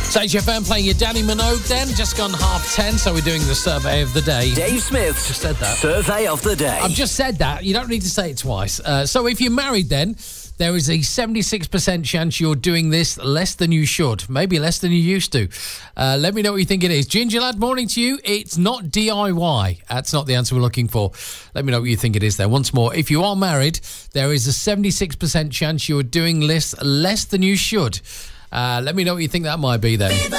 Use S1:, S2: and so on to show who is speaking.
S1: Stage FM playing your Danny Minogue then. Just gone 10:30, so we're doing the survey of the day.
S2: Dave Smith's
S1: just said that.
S2: Survey of the day.
S1: I've just said that. You don't need to say it twice. So if you're married then, there is a 76% chance you're doing this less than you should. Maybe less than you used to. Let me know what you think it is. Ginger Lad, morning to you. It's not DIY. That's not the answer we're looking for. Let me know what you think it is there. Once more, if you are married, there is a 76% chance you're doing this less than you should. Let me know what you think that might be then.